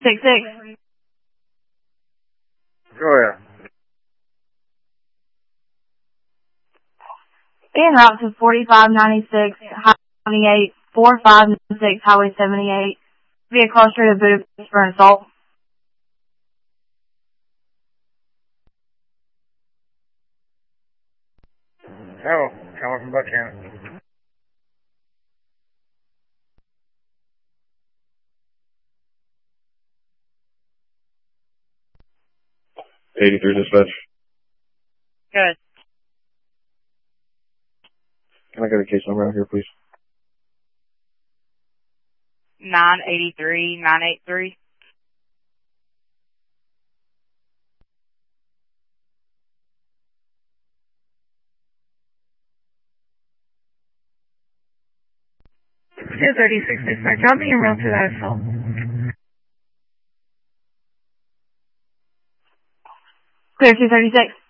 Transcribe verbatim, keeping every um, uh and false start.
six six. Go ahead. En route to forty-five ninety-six, Highway twenty-eight, four five nine six, Highway seventy-eight. Via cross street of Budapest for an assault. Hello, coming from Buchanan. eighty-three dispatch. Good. Can I get a case number out here, please? nine eighty-three nine eighty-three. two thirty-six dispatch. I'll be en route to that assault. Clear two thirty-six.